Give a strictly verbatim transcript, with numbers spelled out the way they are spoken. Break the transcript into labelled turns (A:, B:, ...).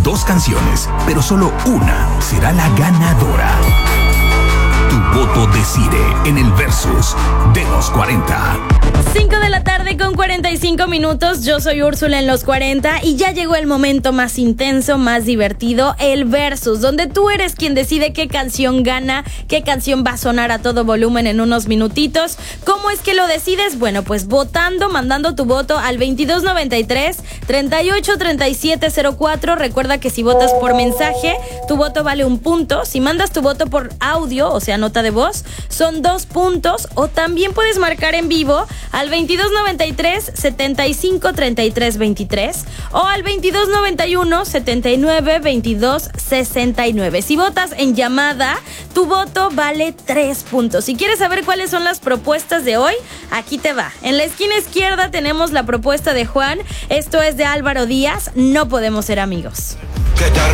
A: dos canciones, pero solo una será la ganadora. Tu voto decide en el Versus de los cuarenta.
B: cinco de la tarde con cuarenta y cinco minutos. Yo soy Úrsula en los cuarenta y ya llegó el momento más intenso, más divertido, el Versus, donde tú eres quien decide qué canción gana, qué canción va a sonar a todo volumen en unos minutitos. ¿Cómo es que lo decides? Bueno, pues votando, mandando tu voto al veintidós noventa y tres, treinta y ocho, treinta y siete cero cuatro. Recuerda que si votas por mensaje, tu voto vale un punto. Si mandas tu voto por audio, o sea, nota de voz, son dos puntos. O también puedes marcar en vivo al veintidós noventa y tres, setenta y cinco, treinta y tres veintitrés o al veintidós noventa y uno, setenta y nueve, veintidós sesenta y nueve. Si votas en llamada, tu voto vale tres puntos. Si quieres saber cuáles son las propuestas de hoy, aquí te va. En la esquina izquierda tenemos la propuesta de Juan. Esto es de Álvaro Díaz, No Podemos Ser Amigos.